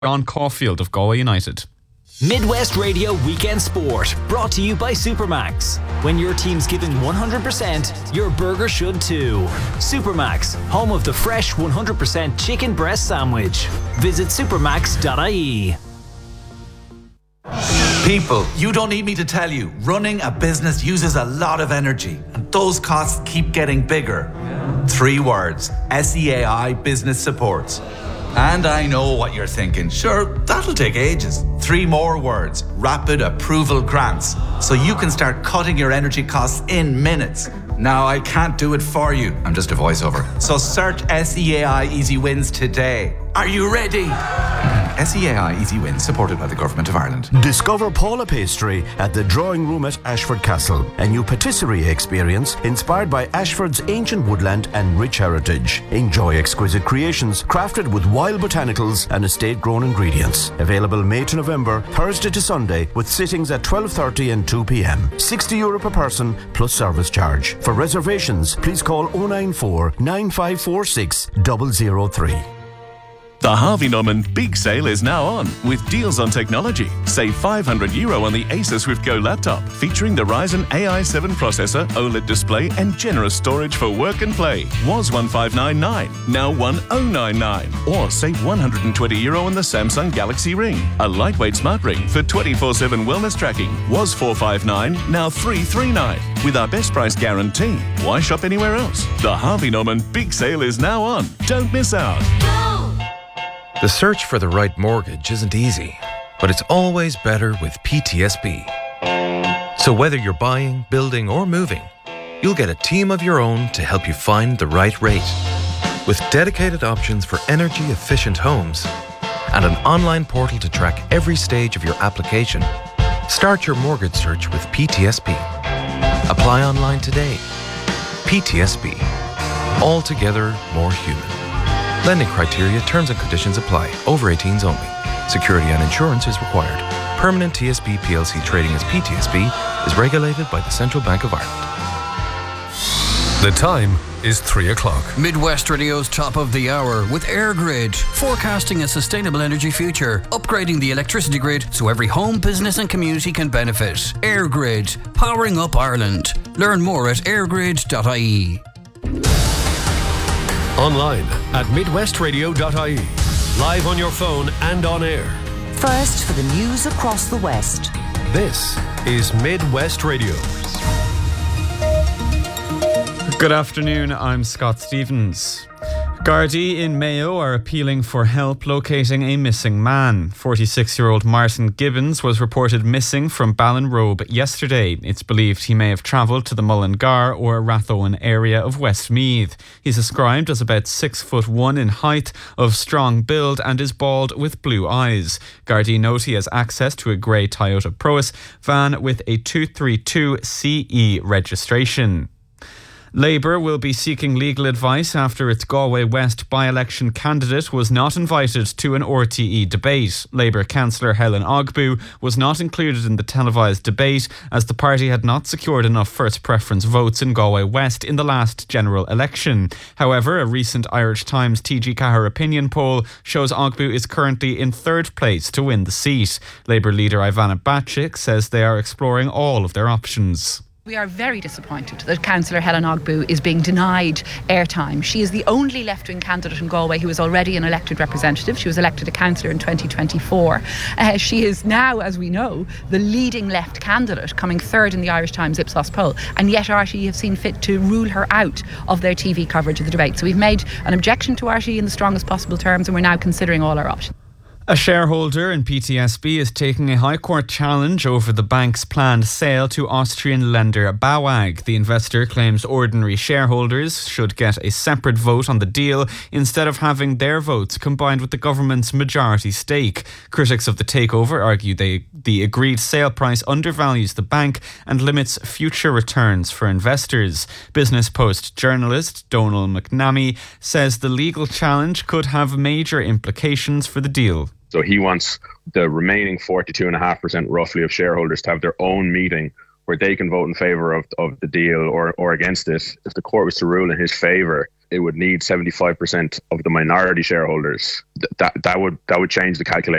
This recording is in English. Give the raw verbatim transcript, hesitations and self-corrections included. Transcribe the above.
John Caulfield of Galway United. Midwest Radio Weekend Sport, brought to you by Supermax. When your team's giving one hundred percent, your burger should too. Supermax, home of the fresh one hundred percent chicken breast sandwich. Visit supermax dot I E. People, you don't need me to tell you, running a business uses a lot of energy, and those costs keep getting bigger. Three words: S E A I Business Support. And I know what you're thinking. Sure, that'll take ages. Three more words: rapid approval grants. So you can start cutting your energy costs in minutes. Now, I can't do it for you. I'm just a voiceover. So search S E A I Easy Wins today. Are you ready? S E A I Easy Wins, supported by the Government of Ireland. Discover Paula Pastry at the Drawing Room at Ashford Castle, a new patisserie experience inspired by Ashford's ancient woodland and rich heritage. Enjoy exquisite creations crafted with wild botanicals and estate-grown ingredients. Available May to November, Thursday to Sunday, with sittings at twelve thirty and two p.m. sixty euro per person plus service charge. For reservations, please call oh nine four, nine five four six, zero zero three. The Harvey Norman Big Sale is now on with deals on technology. Save five hundred euro on the Asus Swift Go laptop featuring the Ryzen A I seven processor, OLED display and generous storage for work and play. Was one five nine nine, now one oh nine nine. Or save one hundred twenty euro on the Samsung Galaxy Ring. A lightweight smart ring for twenty-four seven wellness tracking. Was four five nine, now three three nine. With our best price guarantee. Why shop anywhere else? The Harvey Norman Big Sale is now on. Don't miss out. The search for the right mortgage isn't easy, but it's always better with P T S B. So whether you're buying, building, or moving, you'll get a team of your own to help you find the right rate. With dedicated options for energy-efficient homes and an online portal to track every stage of your application, start your mortgage search with P T S B. Apply online today. P T S B. Altogether more human. Lending criteria, terms and conditions apply. Over eighteens only. Security and insurance is required. Permanent T S B P L C trading as P T S B is regulated by the Central Bank of Ireland. The time is three o'clock. Midwest Radio's top of the hour with EirGrid, forecasting a sustainable energy future, upgrading the electricity grid so every home, business and community can benefit. EirGrid, powering up Ireland. Learn more at air grid dot I E. Online at midwest radio dot I E. Live on your phone and on air. First for the news across the West. This is Midwest Radio. Good afternoon, I'm Scott Stevens. Gardaí in Mayo are appealing for help locating a missing man. forty-six-year-old Martin Gibbons was reported missing from Ballinrobe yesterday. It's believed he may have travelled to the Mullingar or Rathowan area of Westmeath. He's described as about six foot one in height, of strong build and is bald with blue eyes. Gardaí note he has access to a grey Toyota Proas van with a two thirty-two C E registration. Labour will be seeking legal advice after its Galway West by-election candidate was not invited to an R T E debate. Labour councillor Helen Ogbu was not included in the televised debate as the party had not secured enough first preference votes in Galway West in the last general election. However, a recent Irish Times T G Cahir opinion poll shows Ogbu is currently in third place to win the seat. Labour leader Ivana Bacik says they are exploring all of their options. We are very disappointed that Councillor Helen Ogbu is being denied airtime. She is the only left-wing candidate in Galway who is already an elected representative. She was elected a councillor in twenty twenty-four. Uh, she is now, as we know, the leading left candidate, coming third in the Irish Times Ipsos poll. And yet R T E have seen fit to rule her out of their T V coverage of the debate. So we've made an objection to R T E in the strongest possible terms, and we're now considering all our options. A shareholder in P T S B is taking a High Court challenge over the bank's planned sale to Austrian lender BAWAG. The investor claims ordinary shareholders should get a separate vote on the deal instead of having their votes combined with the government's majority stake. Critics of the takeover argue they, the agreed sale price undervalues the bank and limits future returns for investors. Business Post journalist Donal McNamee says the legal challenge could have major implications for the deal. So he wants the remaining forty-two point five percent roughly of shareholders to have their own meeting where they can vote in favour of, of the deal or, or against it. If the court was to rule in his favour, it would need seventy-five percent of the minority shareholders. Th- that that would that would change the calculation